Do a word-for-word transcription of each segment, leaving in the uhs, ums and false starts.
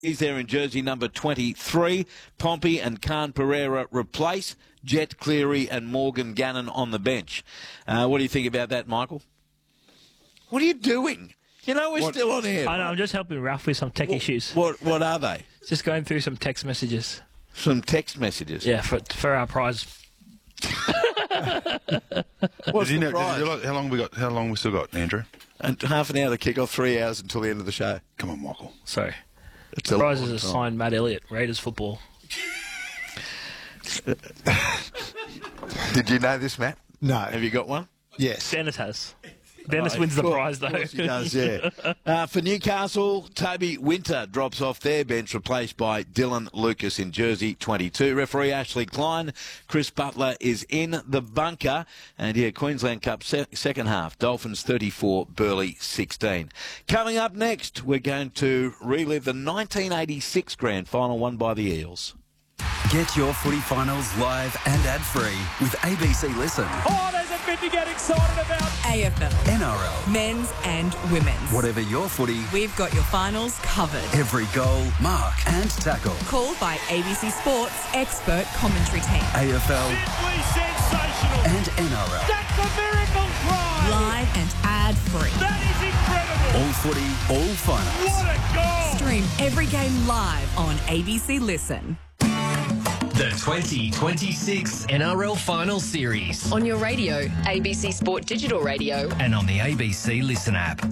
He's there in jersey number twenty-three. Pompey and Khan Pereira replace. Jet Cleary and Morgan Gannon on the bench. Uh, what do you think about that, Michael? What are you doing? You know we're what, still on air. I know, I'm just helping Ralph with some tech what, issues. What What are they? Just going through some text messages. Some text messages? Yeah, for for our prize. What's did you the know, prize? Did you, how long we got? How long we still got, Andrew? And half an hour to kick off, three hours until the end of the show. Come on, Michael. Sorry. It's The a prize long is a time. signed Matt Elliott, Raiders football. Did you know this, Matt? No. Have you got one? Yes. Dennis has. Dennis Oh, wins the of course- prize, though. Of course he does, yeah. uh, for Newcastle, Toby Winter drops off their bench, replaced by Dylan Lucas in jersey twenty-two. Referee Ashley Klein. Chris Butler is in the bunker. And here, Queensland Cup se- second half. Dolphins thirty-four, Burleigh sixteen. Coming up next, we're going to relive the nineteen eighty-six grand final won by the Eels. Get your footy finals live and ad-free with A B C Listen. Oh, there's a bit to get excited about. A F L, N R L. men's and women's. Whatever your footy, We've got your finals covered. every goal, mark and tackle. Called by A B C Sports expert commentary team. A F L Simply sensational. and N R L. That's a miracle try. Live and ad-free. That is incredible. All footy, all finals. What a goal. Stream every game live on A B C Listen. The twenty twenty-six N R L Final Series On your radio, A B C Sport Digital Radio. and on the A B C Listen app.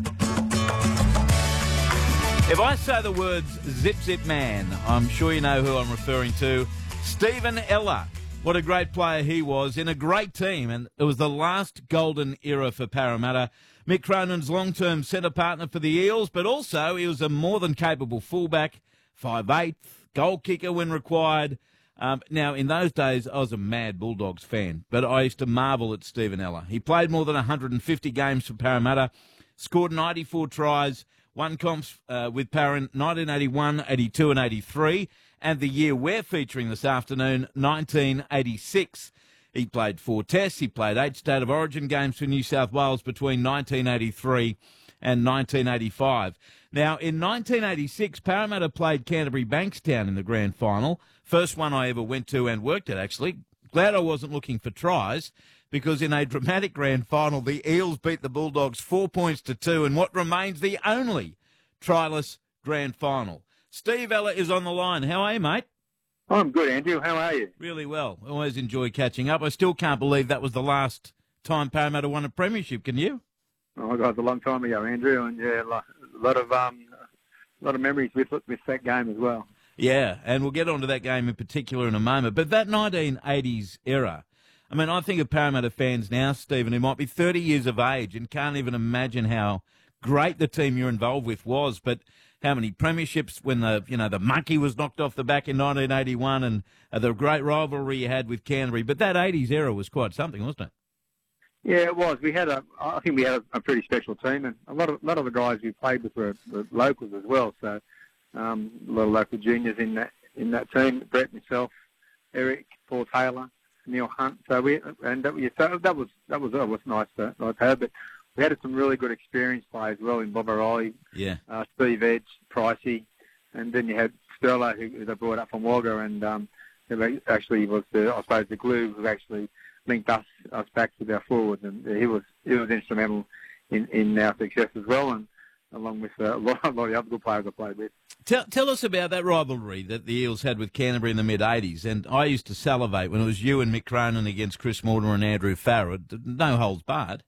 If I say the words Zip Zip Man, I'm sure you know who I'm referring to. Stephen Ella. What a great player he was in a great team, and it was the last golden era for Parramatta. Mick Cronin's long-term centre partner for the Eels, but also he was a more than capable fullback, five eight, goal kicker when required. Um, now, in those days, I was a mad Bulldogs fan, but I used to marvel at Stephen Ella. He played more than one hundred fifty games for Parramatta, scored ninety-four tries, won comps uh, with Parra nineteen eighty-one, eighty-two and eighty-three, and the year we're featuring this afternoon, nineteen eighty-six. He played four tests. He played eight State of Origin games for New South Wales between nineteen eighty-three and nineteen eighty-five. Now, in nineteen eighty-six, Parramatta played Canterbury Bankstown in the grand final. First one I ever went to and worked at, actually. Glad I wasn't looking for tries, because in a dramatic grand final, the Eels beat the Bulldogs four points to two in what remains the only tryless grand final. Steve Ella is on the line. How are you, mate? I'm good, Andrew. How are you? Really well. Always enjoy catching up. I still can't believe that was the last time Parramatta won a premiership. Can you? Oh, God, it's a long time ago, Andrew, and yeah, a lot of um, a lot of memories with with that game as well. Yeah, and we'll get onto that game in particular in a moment. But that nineteen eighties era, I mean, I think of Parramatta fans now, Stephen, who might be thirty years of age and can't even imagine how great the team you're involved with was, but how many premierships when the, you know, the monkey was knocked off the back in nineteen eighty-one, and uh, the great rivalry you had with Canterbury. But that eighties era was quite something, wasn't it? Yeah, it was. We had a, I think we had a, a pretty special team, and a lot of a lot of the guys we played with were, were locals as well. So um, a lot of local juniors in that in that team. Brett, myself, Eric, Paul Taylor, Neil Hunt. So we and that, yeah, so that was that was that was nice to, nice to have. But we had some really good experienced players as well in Bob O'Reilly, Yeah. uh, Steve Edge, Pricey, and then you had Sterlo, who, who they brought up from Wagga, and um, who actually was the, I suppose, the glue who actually linked us us back with our forwards, and he was he was instrumental in, in our success as well, and along with uh, a, lot, a lot of the other good players I played with. Tell, tell us about that rivalry that the Eels had with Canterbury in the mid-eighties. And I used to salivate when it was you and Mick Cronin against Chris Mortimer and Andrew Farrell. No holds barred.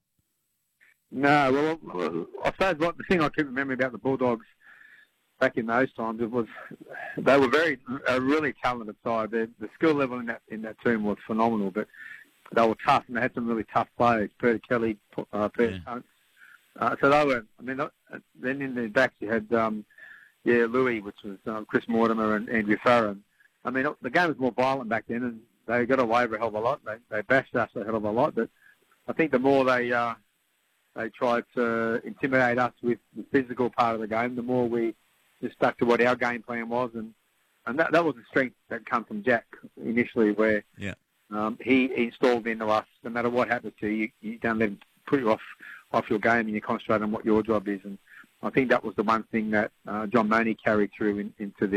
No, well, I suppose what the thing I keep remembering about the Bulldogs back in those times, it was they were very a really talented side. The, the skill level in that in that team was phenomenal, but they were tough, and they had some really tough players. Peter Kelly, uh, Peter Yeah. Hunt. Uh, so they were. I mean, uh, then in the backs you had um, yeah Louis, which was um, Chris Mortimer and Andrew Farrell. I mean, the game was more violent back then, and they got away with a hell of a lot. They they bashed us a hell of a lot, but I think the more they uh, they tried to intimidate us with the physical part of the game, the more we just stuck to what our game plan was, and and that that was the strength that come from Jack initially, where Yeah. um, he, he installed into us, no matter what happens to you, you don't let him put you off off your game, and you concentrate on what your job is. And I think that was the one thing that uh, John Money carried through in, into the